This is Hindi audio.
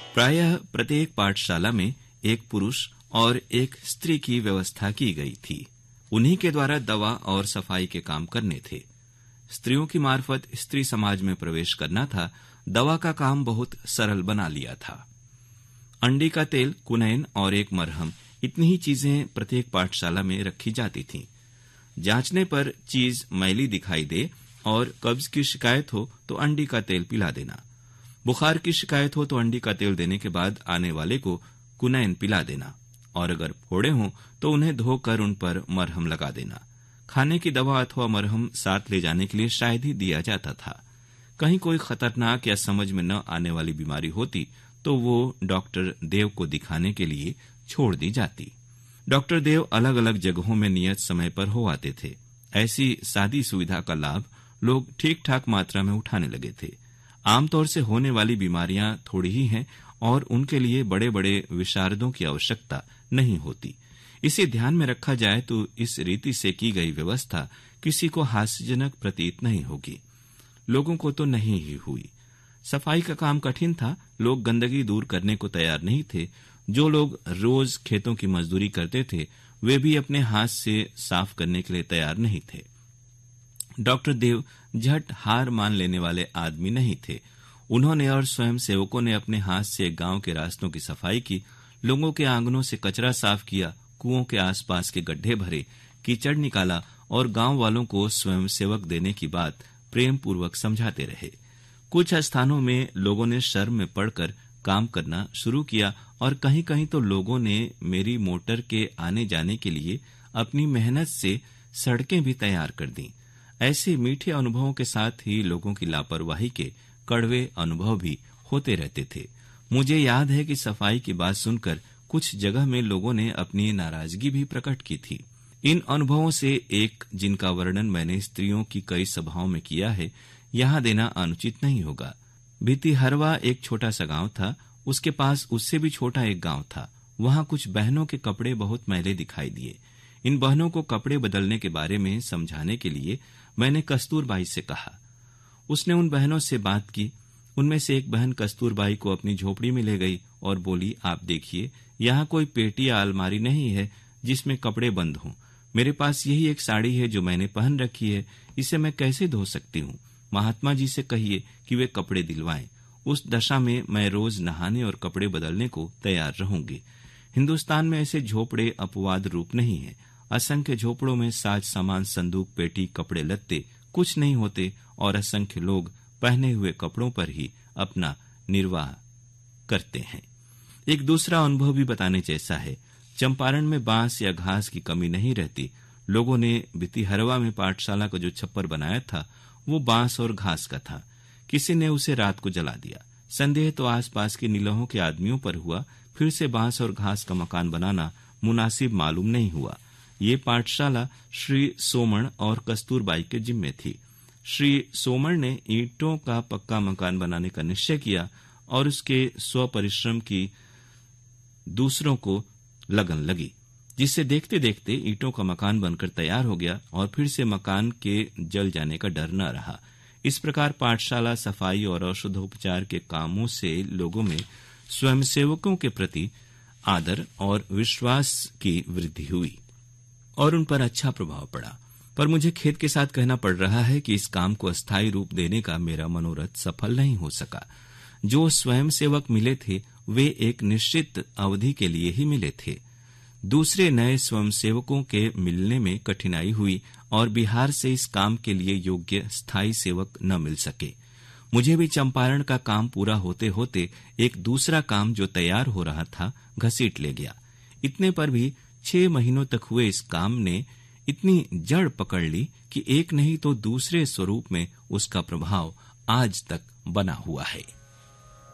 प्रायः प्रत्येक पाठशाला में एक पुरुष और एक स्त्री की व्यवस्था की गई थी। उन्हीं के द्वारा दवा और सफाई के काम करने थे। स्त्रियों की मार्फत स्त्री समाज में प्रवेश करना था। दवा का काम बहुत सरल बना लिया था। अंडी का तेल, कुनैन और एक मरहम, इतनी ही चीजें प्रत्येक पाठशाला में रखी जाती थीं। जांचने पर चीज मैली दिखाई दे और कब्ज की शिकायत हो तो अंडी का तेल पिला देना। बुखार की शिकायत हो तो अंडी का तेल देने के बाद आने वाले को कुनैन पिला देना और अगर फोड़े हों तो उन्हें धोकर उन पर मरहम लगा देना। खाने की दवा अथवा मरहम साथ ले जाने के लिए शायद ही दिया जाता था। कहीं कोई खतरनाक या समझ में न आने वाली बीमारी होती तो वो डॉक्टर देव को दिखाने के लिए छोड़ दी जाती। डॉक्टर देव अलग अलग जगहों में नियत समय पर हो आते थे। ऐसी सादी सुविधा का लाभ लोग ठीक ठाक मात्रा में उठाने लगे थे। आमतौर से होने वाली बीमारियां थोड़ी ही हैं और उनके लिए बड़े बड़े विशारदों की आवश्यकता नहीं होती। इसे ध्यान में रखा जाए तो इस रीति से की गई व्यवस्था किसी को हास्यजनक प्रतीत नहीं होगी। लोगों को तो नहीं ही हुई। सफाई का काम कठिन था। लोग गंदगी दूर करने को तैयार नहीं थे। जो लोग रोज खेतों की मजदूरी करते थे वे भी अपने हाथ से साफ करने के लिए तैयार नहीं थे। डॉक्टर देव झट हार मान लेने वाले आदमी नहीं थे। उन्होंने और स्वयं सेवकों ने अपने हाथ से गांव के रास्तों की सफाई की, लोगों के आंगनों से कचरा साफ किया, कुओं के आसपास के गड्ढे भरे, कीचड़ निकाला और गांव वालों को स्वयं सेवक देने की बात प्रेम पूर्वक समझाते रहे। कुछ स्थानों में लोगों ने शर्म में पड़कर काम करना शुरू किया और कहीं कहीं तो लोगों ने मेरी मोटर के आने जाने के लिए अपनी मेहनत से सड़कें भी तैयार कर दी। ऐसे मीठे अनुभवों के साथ ही लोगों की लापरवाही के कड़वे अनुभव भी होते रहते थे। मुझे याद है कि सफाई की बात सुनकर कुछ जगह में लोगों ने अपनी नाराजगी भी प्रकट की थी। इन अनुभवों से एक जिनका वर्णन मैंने स्त्रियों की कई सभाओं में किया है, यहाँ देना अनुचित नहीं होगा। भितिहरवा एक छोटा सा गांव था। उसके पास उससे भी छोटा एक गांव था। वहां कुछ बहनों के कपड़े बहुत मैले दिखाई दिए। इन बहनों को कपड़े बदलने के बारे में समझाने के लिए मैंने कस्तूरबाई से कहा। उसने उन बहनों से बात की। उनमें से एक बहन कस्तूरबाई को अपनी झोपड़ी में ले गई और बोली, आप देखिए, यहाँ कोई पेटी या अलमारी नहीं है जिसमें कपड़े बंद हों। मेरे पास यही एक साड़ी है जो मैंने पहन रखी है। इसे मैं कैसे धो सकती हूँ? महात्मा जी से कहिए कि वे कपड़े दिलवाएं। उस दशा में मैं रोज नहाने और कपड़े बदलने को तैयार रहूंगी। हिंदुस्तान में ऐसे झोपड़े अपवाद रूप नहीं है। असंख्य झोपड़ों में साज सामान, संदूक, पेटी, कपड़े लत्ते कुछ नहीं होते और असंख्य लोग पहने हुए कपड़ों पर ही अपना निर्वाह करते हैं। एक दूसरा अनुभव भी बताने जैसा है। चंपारण में बांस या घास की कमी नहीं रहती। लोगों ने भितिहरवा में पाठशाला का जो छप्पर बनाया था वो बांस और घास का था। किसी ने उसे रात को जला दिया। संदेह तो आसपास के निलहों के आदमियों पर हुआ। फिर से बांस और घास का मकान बनाना मुनासिब मालूम नहीं हुआ। ये पाठशाला श्री सोमण और कस्तूरबाई के जिम्मे थी। श्री सोमण ने ईंटों का पक्का मकान बनाने का निश्चय किया और उसके स्वपरिश्रम की दूसरों को लगन लगी, जिससे देखते देखते ईंटों का मकान बनकर तैयार हो गया और फिर से मकान के जल जाने का डर न रहा। इस प्रकार पाठशाला, सफाई और औषधोपचार के कामों से लोगों में स्वयंसेवकों के प्रति आदर और विश्वास की वृद्धि हुई और उन पर अच्छा प्रभाव पड़ा। पर मुझे खेद के साथ कहना पड़ रहा है कि इस काम को अस्थायी रूप देने का मेरा मनोरथ सफल नहीं हो सका। जो स्वयंसेवक मिले थे वे एक निश्चित अवधि के लिए ही मिले थे। दूसरे नए स्वयंसेवकों के मिलने में कठिनाई हुई और बिहार से इस काम के लिए योग्य स्थायी सेवक न मिल सके। मुझे भी चंपारण का काम पूरा होते होते एक दूसरा काम जो तैयार हो रहा था घसीट ले गया। इतने पर भी 6 महीनों तक हुए इस काम ने इतनी जड़ पकड़ ली कि एक नहीं तो दूसरे स्वरूप में उसका प्रभाव आज तक बना हुआ है।